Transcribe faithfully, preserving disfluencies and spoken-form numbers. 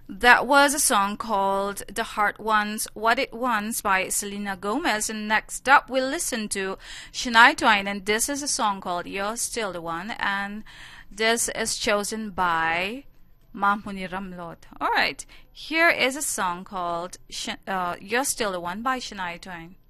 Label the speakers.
Speaker 1: That was a song called The Heart Wants What It Wants by Selena Gomez. And next up, we'll listen to Shania Twain. And this is a song called You're Still the One. And this is chosen by Mahmouni Ramlot. Alright, here is a song called Sh- uh, You're Still the One by Shania Twain.